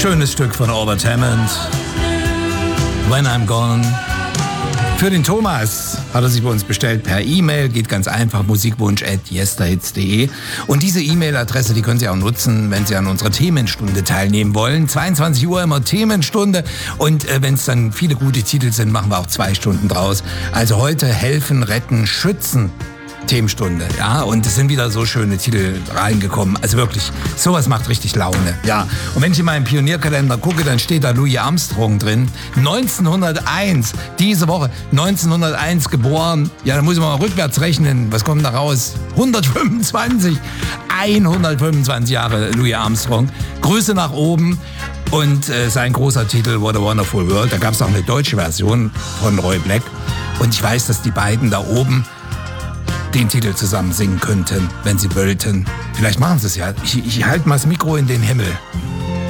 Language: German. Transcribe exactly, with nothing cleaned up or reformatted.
Schönes Stück von Albert Hammond. When I'm Gone. Für den Thomas hat er sich bei uns bestellt per E-Mail. Geht ganz einfach, musikwunsch at yesterhits punkt de. Und diese E-Mail-Adresse, die können Sie auch nutzen, wenn Sie an unserer Themenstunde teilnehmen wollen. zweiundzwanzig Uhr immer Themenstunde. Und äh, wenn es dann viele gute Titel sind, machen wir auch zwei Stunden draus. Also heute helfen, retten, schützen. Themenstunde, ja, und es sind wieder so schöne Titel reingekommen. Also wirklich, sowas macht richtig Laune, ja. Und wenn ich in meinen Pionierkalender gucke, dann steht da Louis Armstrong drin. neunzehnhunderteins, diese Woche, neunzehnhunderteins geboren. Ja, da muss ich mal rückwärts rechnen. Was kommt da raus? hundertfünfundzwanzig, hundertfünfundzwanzig Jahre Louis Armstrong. Grüße nach oben. Und äh, sein großer Titel What a Wonderful World. Da gab es auch eine deutsche Version von Roy Black. Und ich weiß, dass die beiden da oben den Titel zusammen singen könnten, wenn sie wollten. Vielleicht machen sie es ja. Ich, ich halte mal das Mikro in den Himmel.